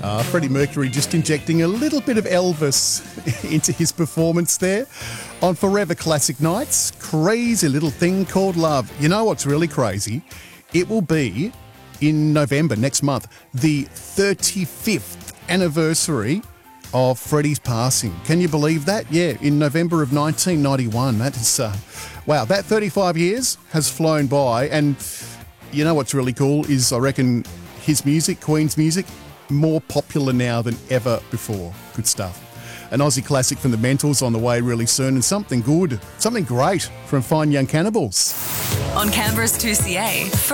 Freddie Mercury just injecting a little bit of Elvis into his performance there on Forever Classic Nights. Crazy little thing called love. You know what's really crazy? It will be in November next month, the 35th anniversary of Freddie's passing. Can you believe that? Yeah, in November of 1991. That is, wow, that 35 years has flown by. And you know what's really cool is I reckon his music, Queen's music, more popular now than ever before. Good stuff. An Aussie classic from the Mentals on the way really soon, and something good, something great from Fine Young Cannibals. On Canberra's 2CA.